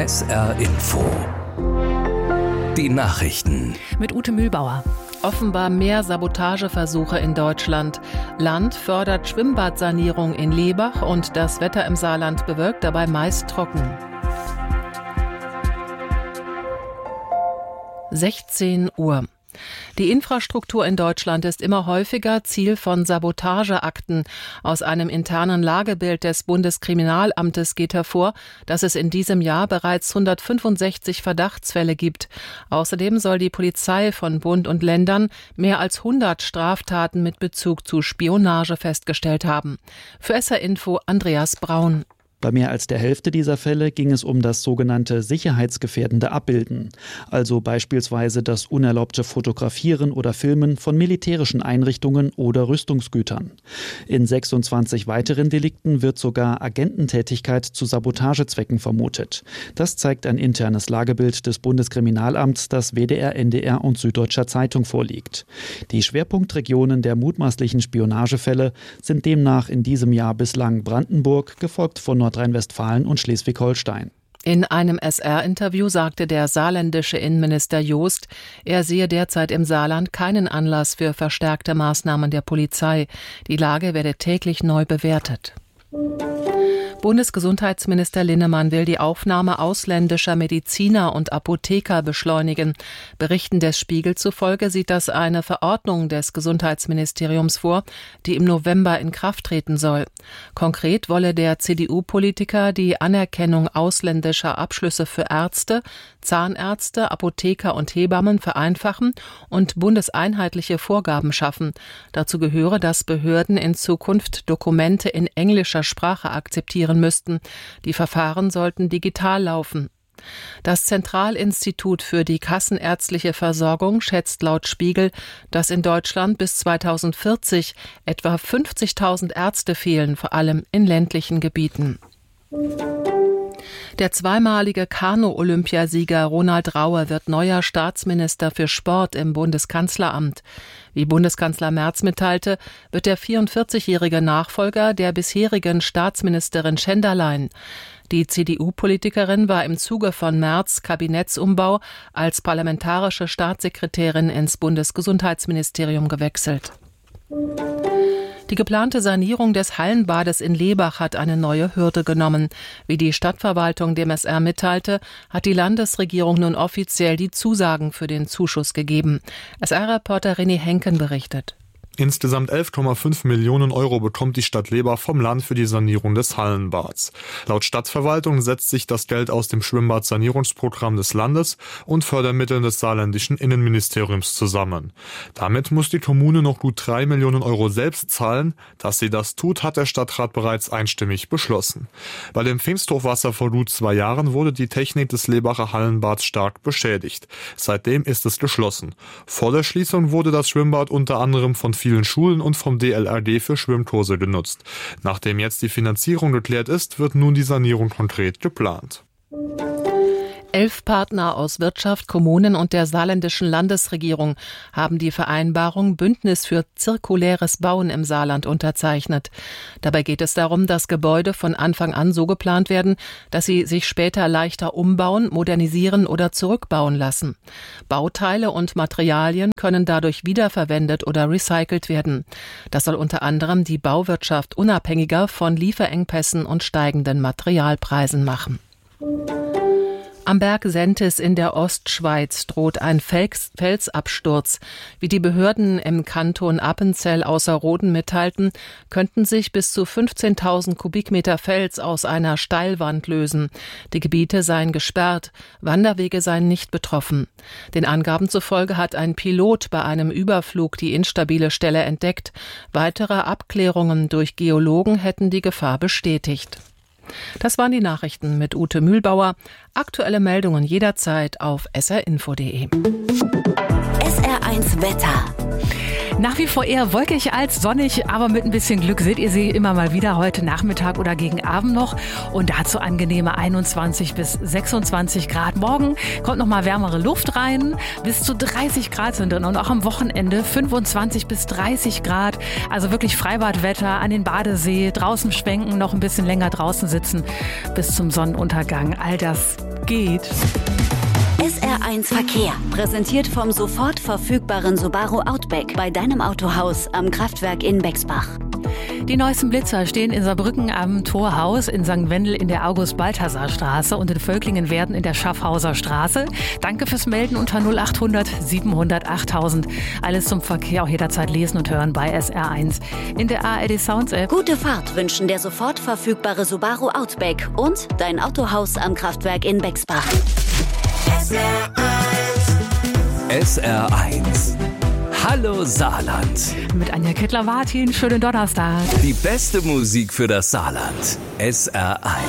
SR Info. Die Nachrichten. Mit Ute Mühlbauer. Offenbar mehr Sabotageversuche in Deutschland. Land fördert Schwimmbadsanierung in Lebach und das Wetter im Saarland bewölkt, dabei meist trocken. 16 Uhr. Die Infrastruktur in Deutschland ist immer häufiger Ziel von Sabotageakten. Aus einem internen Lagebild des Bundeskriminalamtes geht hervor, dass es in diesem Jahr bereits 165 Verdachtsfälle gibt. Außerdem soll die Polizei von Bund und Ländern mehr als 100 Straftaten mit Bezug zu Spionage festgestellt haben. Für SR Info Andreas Braun. Bei mehr als der Hälfte dieser Fälle ging es um das sogenannte sicherheitsgefährdende Abbilden, also beispielsweise das unerlaubte Fotografieren oder Filmen von militärischen Einrichtungen oder Rüstungsgütern. In 26 weiteren Delikten wird sogar Agententätigkeit zu Sabotagezwecken vermutet. Das zeigt ein internes Lagebild des Bundeskriminalamts, das WDR, NDR und Süddeutscher Zeitung vorliegt. Die Schwerpunktregionen der mutmaßlichen Spionagefälle sind demnach in diesem Jahr bislang Brandenburg, gefolgt von Nordrhein-Westfalen und Schleswig-Holstein. In einem SR-Interview sagte der saarländische Innenminister Joost, er sehe derzeit im Saarland keinen Anlass für verstärkte Maßnahmen der Polizei. Die Lage werde täglich neu bewertet. Bundesgesundheitsminister Linnemann will die Aufnahme ausländischer Mediziner und Apotheker beschleunigen. Berichten des Spiegel zufolge sieht das eine Verordnung des Gesundheitsministeriums vor, die im November in Kraft treten soll. Konkret wolle der CDU-Politiker die Anerkennung ausländischer Abschlüsse für Ärzte, Zahnärzte, Apotheker und Hebammen vereinfachen und bundeseinheitliche Vorgaben schaffen. Dazu gehöre, dass Behörden in Zukunft Dokumente in englischer Sprache akzeptieren müssten. Die Verfahren sollten digital laufen. Das Zentralinstitut für die kassenärztliche Versorgung schätzt laut Spiegel, dass in Deutschland bis 2040 etwa 50.000 Ärzte fehlen, vor allem in ländlichen Gebieten. Der zweimalige Kanu-Olympiasieger Ronald Raue wird neuer Staatsminister für Sport im Bundeskanzleramt. Wie Bundeskanzler Merz mitteilte, wird der 44-jährige Nachfolger der bisherigen Staatsministerin Schenderlein. Die CDU-Politikerin war im Zuge von Merz' Kabinettsumbau als parlamentarische Staatssekretärin ins Bundesgesundheitsministerium gewechselt. Die geplante Sanierung des Hallenbades in Lebach hat eine neue Hürde genommen. Wie die Stadtverwaltung dem SR mitteilte, hat die Landesregierung nun offiziell die Zusagen für den Zuschuss gegeben. SR-Reporter René Henken berichtet. Insgesamt 11,5 Millionen Euro bekommt die Stadt Lebach vom Land für die Sanierung des Hallenbads. Laut Stadtverwaltung setzt sich das Geld aus dem Schwimmbad-Sanierungsprogramm des Landes und Fördermitteln des saarländischen Innenministeriums zusammen. Damit muss die Kommune noch gut 3 Millionen Euro selbst zahlen. Dass sie das tut, hat der Stadtrat bereits einstimmig beschlossen. Bei dem Pfingsthochwasser vor gut 2 Jahren wurde die Technik des Lebacher Hallenbads stark beschädigt. Seitdem ist es geschlossen. Vor der Schließung wurde das Schwimmbad unter anderem von vielen Schulen und vom DLRG für Schwimmkurse genutzt. Nachdem jetzt die Finanzierung geklärt ist, wird nun die Sanierung konkret geplant. 11 Partner aus Wirtschaft, Kommunen und der saarländischen Landesregierung haben die Vereinbarung Bündnis für zirkuläres Bauen im Saarland unterzeichnet. Dabei geht es darum, dass Gebäude von Anfang an so geplant werden, dass sie sich später leichter umbauen, modernisieren oder zurückbauen lassen. Bauteile und Materialien können dadurch wiederverwendet oder recycelt werden. Das soll unter anderem die Bauwirtschaft unabhängiger von Lieferengpässen und steigenden Materialpreisen machen. Am Berg Sentis in der Ostschweiz droht ein Felsabsturz. Wie die Behörden im Kanton Appenzell Ausserrhoden mitteilten, könnten sich bis zu 15.000 Kubikmeter Fels aus einer Steilwand lösen. Die Gebiete seien gesperrt, Wanderwege seien nicht betroffen. Den Angaben zufolge hat ein Pilot bei einem Überflug die instabile Stelle entdeckt. Weitere Abklärungen durch Geologen hätten die Gefahr bestätigt. Das waren die Nachrichten mit Ute Mühlbauer. Aktuelle Meldungen jederzeit auf srinfo.de. SR1 Wetter. Nach wie vor eher wolkig als sonnig, aber mit ein bisschen Glück seht ihr sie immer mal wieder heute Nachmittag oder gegen Abend noch. Und dazu angenehme 21 bis 26 Grad. Morgen kommt noch mal wärmere Luft rein. Bis zu 30 Grad sind drin und auch am Wochenende 25 bis 30 Grad. Also wirklich Freibadwetter an den Badesee, draußen schwenken, noch ein bisschen länger draußen sitzen bis zum Sonnenuntergang. All das geht. SR1 Verkehr, präsentiert vom sofort verfügbaren Subaru Outback bei deinem Autohaus am Kraftwerk in Bexbach. Die neuesten Blitzer stehen in Saarbrücken am Torhaus, in St. Wendel in der August-Balthasar-Straße und in Völklingen werden in der Schaffhauser Straße. Danke fürs Melden unter 0800 700 8000. Alles zum Verkehr auch jederzeit lesen und hören bei SR1. In der ARD Sounds App. Gute Fahrt wünschen der sofort verfügbare Subaru Outback und dein Autohaus am Kraftwerk in Bexbach. SR1. Hallo Saarland. Mit Anja Kettler-Martin, schönen Donnerstag. Die beste Musik für das Saarland. SR1.